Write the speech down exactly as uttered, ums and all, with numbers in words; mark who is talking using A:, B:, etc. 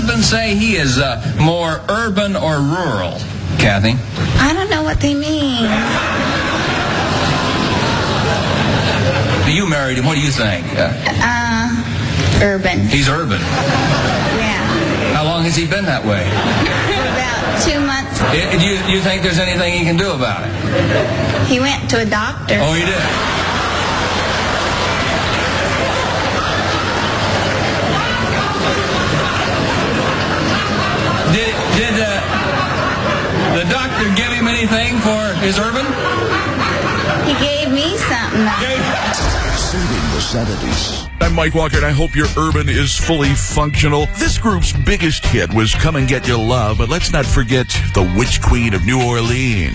A: husband say he is uh, more urban or rural, Kathy?
B: I don't know what they mean.
A: You married him. What do you think? Uh,
B: Uh, urban.
A: he's urban.
B: Yeah.
A: How long has he been that way?
B: About two months.
A: I- Do you, do you think there's anything he can do about it?
B: He went to a doctor.
A: Oh, he did? Did, did uh, the doctor give him anything for his urban?
B: He gave me something.
C: Saving the seventies. I'm Mike Walker, and I hope your urban is fully functional. This group's biggest hit was Come and Get Your Love, but let's not forget the Witch Queen of New Orleans.